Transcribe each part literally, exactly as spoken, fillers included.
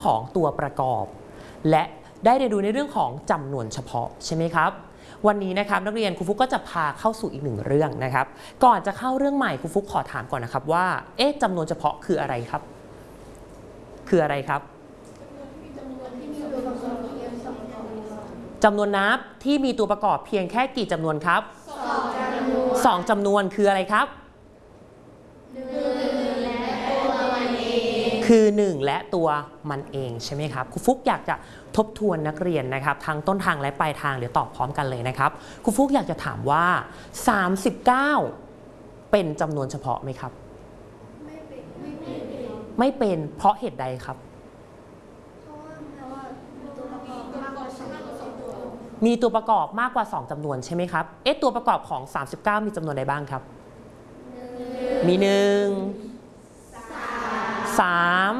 ของตัวประกอบและได้เรียนรู้ในเรื่องของจำนวนเฉพาะใช่ไหมครับวันนี้นะครับนักเรียนครูฟุกก็จะพาเข้าสู่อีกหนึ่งเรื่องนะครับก่อนจะเข้าเรื่องใหม่ครูฟุกขอถามก่อนนะครับว่าเอ๊ะจำนวนเฉพาะคืออะไรครับคืออะไรครับจำนวนนับที่มีตัวประกอบเพียงแค่กี่จำนวนครับสองจำนวนคืออะไรครับคือหนึ่งและตัวมันเองใช่ไหมครับครูฟุกอยากจะทบทวนนักเรียนนะครับทั้งต้นทางและปลายทางเดี๋ยวตอบพร้อมกันเลยนะครับครูฟุกอยากจะถามว่าสามสิบเก้าเป็นจำนวนเฉพาะไหมครับไม่เป็นไม่เป็นเพราะเหตุใดครับมีตัวประกอบมากกว่าสองจำนวนใช่ไหมครับเอ๊ะตัวประกอบของสามสิบเก้ามีจำนวนใดบ้างครับมีหนึ่งสาม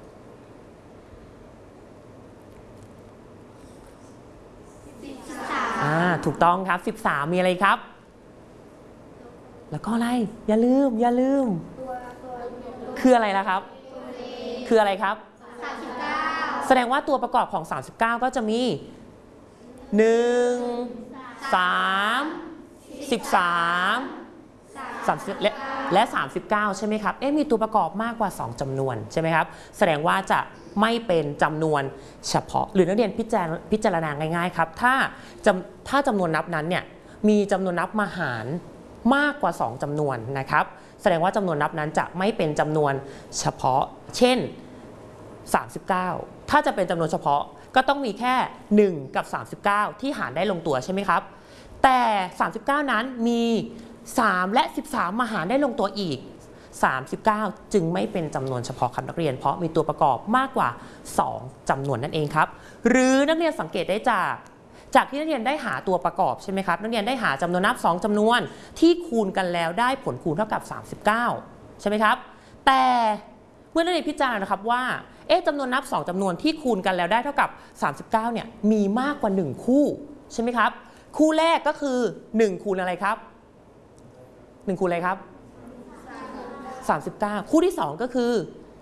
อ่าถูกต้องครับสิบสามมีอะไรครับแล้วก็อะไรอย่าลืมอย่าลืมคืออะไรล่ะครับคืออะไรครับแสดงว่าตัวประกอบของสามสิบเก้าก็จะมีหนึ่ง สาม สิบสามสามสิบและและสามสิบเก้าใช่ไหมครับเอ๊ะมีตัวประกอบมากกว่าสองจำนวนใช่ไหมครับแสดงว่าจะไม่เป็นจำนวนเฉพาะหรือนักเรียนพิจารพิจารณาง่ายๆครับถ้าจำถ้าจำนวนนับนั้นเนี่ยมีจำนวนนับมาหารมากกว่าสองจำนวนนะครับแสดงว่าจำนวนนับนั้นจะไม่เป็นจำนวนเฉพาะเช่นสามสิบเก้าถ้าจะเป็นจำนวนเฉพาะก็ต้องมีแค่หนึ่งกับสามสิบเก้าที่หารได้ลงตัวใช่ไหมครับแต่สามสิบเก้านั้นมีสามและสิบสามมาหารได้ลงตัวอีกสามสิบเก้าจึงไม่เป็นจำนวนเฉพาะครับนักเรียนเพราะมีตัวประกอบมากกว่าสองจำนวนนั่นเองครับหรือนักเรียนสังเกตได้จากจากที่นักเรียนได้หาตัวประกอบใช่ไหมครับนักเรียนได้หาจำนวนนับสองจำนวนที่คูณกันแล้วได้ผลคูณเท่ากับสามสิบเก้าใช่ไหมครับแต่เมื่อนักเรียนพิจารณานะครับว่าเอ๊ะจำนวนนับสองจำนวนที่คูณกันแล้วได้เท่ากับสามสิบเก้าเนี่ยมีมากกว่าหนึ่งคู่ใช่ไหมครับคู่แรกก็คือหนึ่งคูณอะไรครับหนึ่งคูณอะไรครับสามสิบเก้าคู่ที่สองก็คือ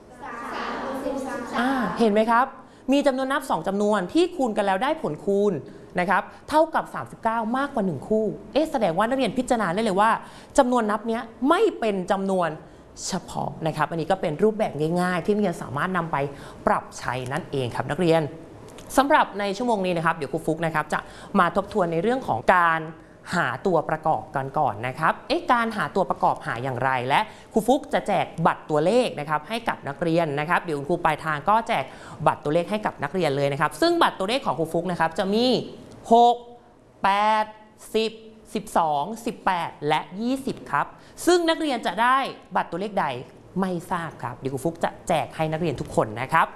อ่าเห็นไหมครับมีจำนวนนับสองจำนวนที่คูณกันแล้วได้ผลคูณนะครับเท่ากับสามสิบเก้ามากกว่าหนึ่งคู่เอ๊ะแสดงว่านักเรียนพิจารณาได้เลยว่าจำนวนนับเนี้ยไม่เป็นจำนวนเฉพาะนะครับอันนี้ก็เป็นรูปแบบง่ายๆที่นักเรียนสามารถนำไปปรับใช้นั่นเองครับนักเรียนสำหรับในชั่วโมงนี้นะครับเดี๋ยวครูฟุกนะครับจะมาทบทวนในเรื่องของการหาตัวประกอบกันก่อนนะครับเอ๊ะการหาตัวประกอบหาอย่างไรและครูฟุกจะแจกบัตรตัวเลขนะครับให้กับนักเรียนนะครับเดี๋ยวครูปลายทางก็แจกบัตรตัวเลขให้กับนักเรียนเลยนะครับซึ่งบัตรตัวเลขของครูฟุกนะครับจะมีหก แปด สิบ สิบสอง สิบแปดและยี่สิบครับซึ่งนักเรียนจะได้บัตรตัวเลขใดไม่ทราบครับเดี๋ยวครูฟุกจะแจกให้นักเรียนทุกคนนะครับ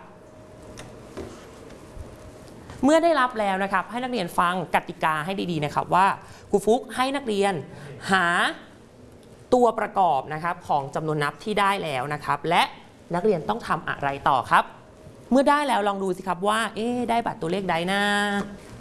เมื่อได้รับแล้วนะครับให้นักเรียนฟังกติกาให้ดีๆนะครับว่าครูฟุกให้นักเรียนหาตัวประกอบนะครับของจำนวนนับที่ได้แล้วนะครับและนักเรียนต้องทำอะไรต่อครับเมื่อได้แล้วลองดูสิครับว่าเอ๊ะได้บัตรตัวเลขใดนะ